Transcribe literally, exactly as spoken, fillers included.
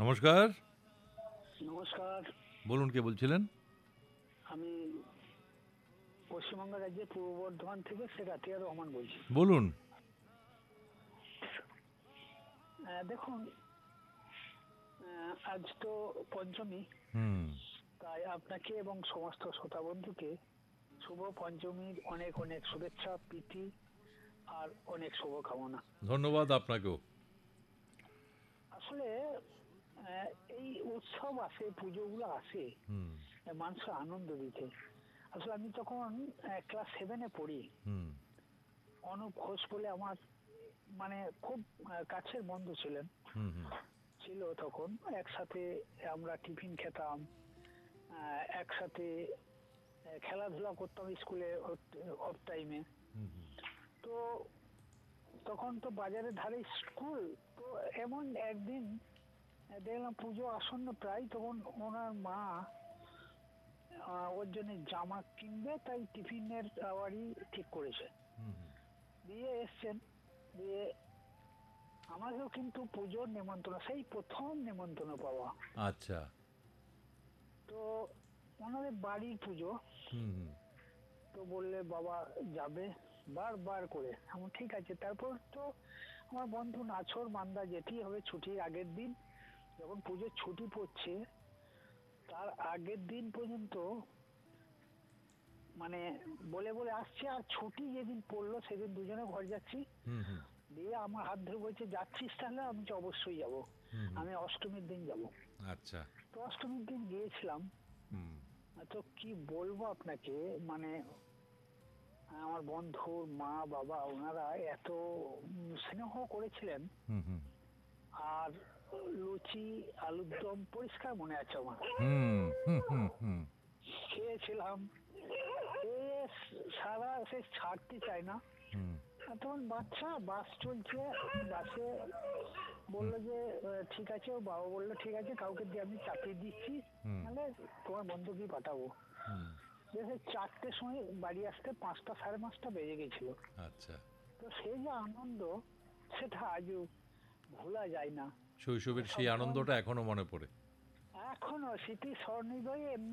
নমস্কার। নমস্কার। বলুন, কে বলছিলেন? আমি পশ্চিমবঙ্গ রাজ্যের পূর্ব বর্ধমান থেকে শেখ আতিয়ার রহমান বলছি। বলুন। আহ, দেখুন, আহ, আজ তো পঞ্চমী, হুম। তাই আপনাকে এবং সমস্ত শ্রোতা বন্ধুকে শুভ পঞ্চমীর অনেক অনেক শুভেচ্ছা, প্রীতি আর অনেক শুভকামনা। ধন্যবাদ আপনাকেও। আসলে আহ, এই উৎসব আসে, পুজোগুলো আসে হুম মানুষের আনন্দ দিতে। আসলে আমি তখন ক্লাস সেভেনে পড়ি। হুম অনুপ ঘোষ বলে আমার মানে খুব আহ, কাছের বন্ধু ছিলেন, হুম হুম ছিল তখন। একসাথে আমরা টিফিন খেতাম, আহ, একসাথে আহ, খেলাধুলা করতাম স্কুলে অফ টাইমে। হুম হুম তো তখন তো বাজারের ধারে স্কুল, তো এমন একদিন আহ, দেখলাম পুজো আসন্ন প্রায়, তখন ওনার মা আহ, ওর জন্য জামা কিনবে, তাই টিফিনের আওয়ারই ঠিক করেছে, হুম হুম। দিয়ে এসছেন। দিয়ে আমাকেও কিন্তু পুজোর নেমন্তন্ন, সেই প্রথম নেমন্তন্ন পাওয়া। আচ্ছা। তো ওনাদের বাড়ির পুজো। হুম হুম তো বললে বাবা যাবে, বারবার করে। আমি ঠিক আছে। তারপর তো আমার বন্ধু নাছর মান্দা যেতেই হবে ছুটির আগের দিন। যখন পুজোর ছুটি পড়ছে তার আগের দিন পর্যন্ত মানে বলে বলে আসছে, আর ছুটি যেদিন পড়লো সেদিন দুজনে ঘর যাচ্ছি। হুম হুম দিয়ে আমার হাত ধরে বলছে, যাচ্ছিস তাহলে? আমি তো অবশ্যই যাব, হুম হুম। আমি অষ্টমীর দিন যাব। আচ্ছা। তো অষ্টমীর দিন গিয়েছিলাম। হুম তো কি বলবো আপনাকে, মানে আমার বন্ধুর মা বাবা ওনারা এত উম, স্নেহ করেছিলেন। হুম হুম আর লুচি আলুর দম পরিষ্কার মনে আছে আমার, হুম হুম হুম হুম খেয়েছিলাম। এ সারা সে ছাড়তে চায় না। হুম আর তখন বাচ্চা, বাস চলছে, বাসে বললো যে আহ, ঠিক আছে। ও বাবা বললো ঠিক আছে, কাউকে দিয়ে আমি চাপিয়ে দিচ্ছি, হুম নাহলে তোমার বন্ধুকেই পাঠাবো। হুম। যে সে চারটের সময় বাড়ি আসতে পাঁচটা সাড়ে পাঁচটা বেজে গেছিল। আচ্ছা। তো সেই যে আনন্দ, সেটা আজও ভোলা যায় না। শৈশবের সেই সবসময় আনন্দটা এখনো মনে পড়ে। এখনো স্মৃতি স্মরণীয়